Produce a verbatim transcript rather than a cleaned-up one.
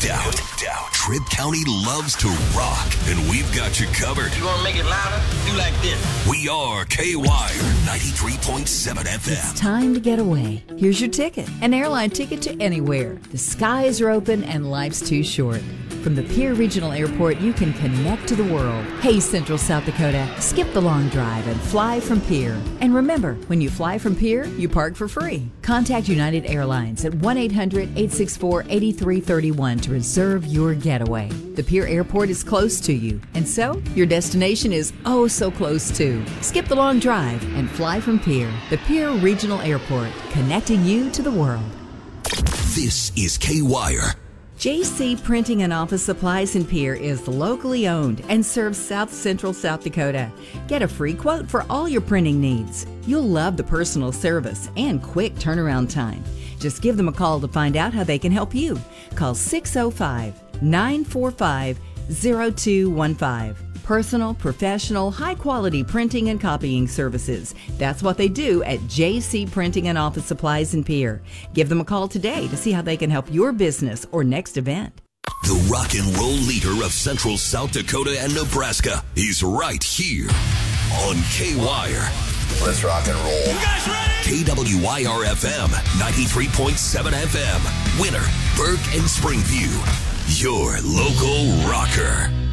doubt. doubt. Tripp County loves to rock, and we've got you covered. You want to make it louder? Do like this. We are K Y R ninety-three point seven F M. It's time to get away. Here's your ticket. An airline ticket to anywhere. The skies are open and life's too short. From the Pierre Regional Airport, you can connect to the world. Hey, Central South Dakota, skip the long drive and fly from Pierre. And remember, when you fly from Pierre, you park for free. Contact United Airlines at one eight hundred, eight six four, eight three three one to reserve your getaway. The Pierre Airport is close to you, and so your destination is oh so close too. Skip the long drive and fly from Pierre, the Pierre Regional Airport, connecting you to the world. This is K Y R. J C Printing and Office Supplies in Pierre is locally owned and serves South Central South Dakota. Get a free quote for all your printing needs. You'll love the personal service and quick turnaround time. Just give them a call to find out how they can help you. Call six oh five, nine four five, oh two one five. Personal, professional, high-quality printing and copying services. That's what they do at J C Printing and Office Supplies in Pierre. Give them a call today to see how they can help your business or next event. The rock and roll leader of Central South Dakota and Nebraska is right here on K Y R. Let's rock and roll. You guys ready? K W Y R F M, ninety-three point seven F M. Winter, Burke, and Springview. Your local rocker.